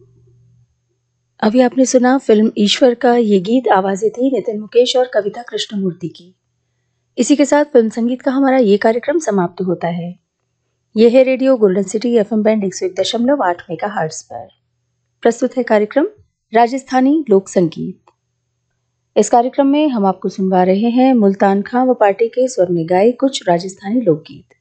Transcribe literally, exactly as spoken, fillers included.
अभी आपने सुना फ़िल्म ईश्वर का ये गीत, आवाज़ें थी नितिन मुकेश और कविता कृष्णमूर्ति की। इसी के साथ फ़िल्म संगीत का हमारा ये कार्यक्रम समाप्त होता है। ये है radio golden city FM band एक सौ एक दशमलव आठ मेगाहर्ट्ज़ पर। प्रस्तुत है कार्यक्रम राजस्थानी लोक संगीत। इस कार्यक्रम में हम आपको सुनवा रहे हैं मुल्तान खां व पार्टी के स्वर में गाए कुछ राजस्थानी लोकगीत।